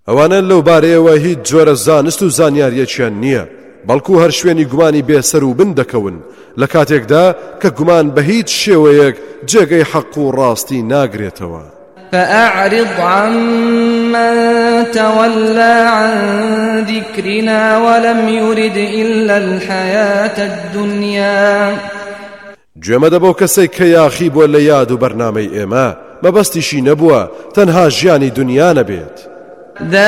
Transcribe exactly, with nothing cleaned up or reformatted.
ئەوانە لەو بارەیەوە هیچ جۆرە زانست و زانیاریەکیان نییە، بەڵکو هەر شوێنی گومانی بێسەر و بن دەکەون لە کاتێکدا کە گومان بە هیچ شێوەیەک جێگەی حەق و ڕاستی ناگرێتەوە. فأعرض عمن تولى عن ذكرنا ولم يرد إلا الحياة الدنيا. گوێمە دەبەو کەسێک کە یاخی بۆ لە یاد و بەرنامەی ئێمە مەبەستیشی نەبووە تەنها ژیانی دنیا نەبێت.